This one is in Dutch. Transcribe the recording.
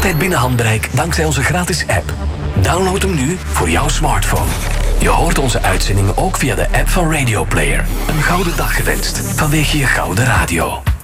altijd binnen handbereik dankzij onze gratis app. Download hem nu voor jouw smartphone. Je hoort onze uitzendingen ook via de app van Radio Player. Een gouden dag gewenst vanwege je gouden radio.